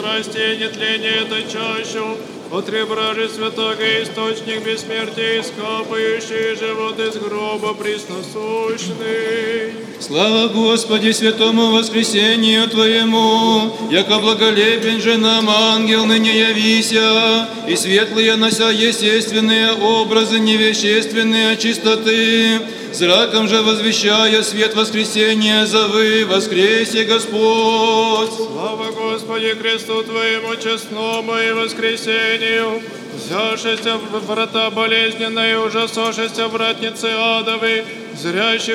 растение тления это чащу, от ребра же святого источник бессмертия, искапающий живот из гроба пресносущный. Слава Господи, святому воскресению Твоему, яко благолепен же нам ангел ныне явися, и светлые нося естественные образы невещественные чистоты, зраком же возвещая свет воскресения, зовы, воскресе Господь. Слава Господи, кресту Твоему честному и воскресению, взявшися в врата болезненные, ужасошися вратницы адовы, зрящих